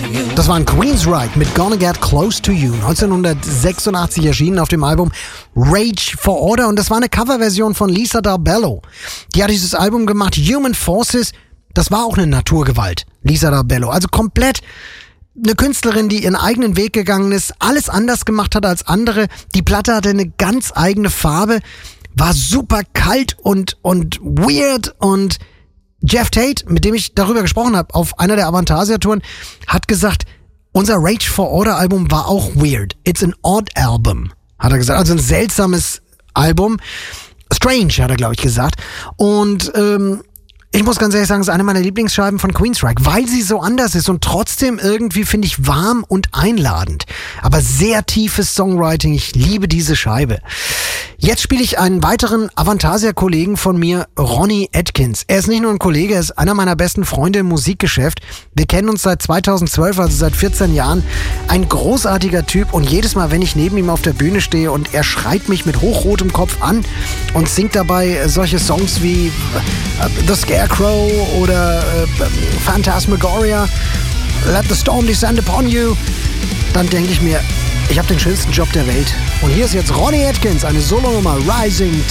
Das war ein Queensryche mit Gonna Get Close to You, 1986 erschienen auf dem Album Rage for Order, und das war eine Coverversion von Lisa Darbello. Die hat dieses Album gemacht, Human Forces. Das war auch eine Naturgewalt, Lisa Darbello. Also komplett eine Künstlerin, die ihren eigenen Weg gegangen ist, alles anders gemacht hat als andere. Die Platte hatte eine ganz eigene Farbe, war super kalt und weird, und Jeff Tate, mit dem ich darüber gesprochen habe, auf einer der Avantasia-Touren, hat gesagt, unser Rage for Order Album war auch weird. It's an odd album, hat er gesagt. Also ein seltsames Album. Strange, hat er, glaube ich, gesagt. Und ich muss ganz ehrlich sagen, es ist eine meiner Lieblingsscheiben von Queensryche, weil sie so anders ist und trotzdem irgendwie, finde ich, warm und einladend. Aber sehr tiefes Songwriting. Ich liebe diese Scheibe. Jetzt spiele ich einen weiteren Avantasia-Kollegen von mir, Ronnie Atkins. Er ist nicht nur ein Kollege, er ist einer meiner besten Freunde im Musikgeschäft. Wir kennen uns seit 2012, also seit 14 Jahren. Ein großartiger Typ, und jedes Mal, wenn ich neben ihm auf der Bühne stehe und er schreit mich mit hochrotem Kopf an und singt dabei solche Songs wie The Scarecrow oder Phantasmagoria, Let the Storm Descend Upon You, dann denke ich mir, ich habe den schönsten Job der Welt. Und hier ist jetzt Ronnie Atkins, eine Solonummer, Rising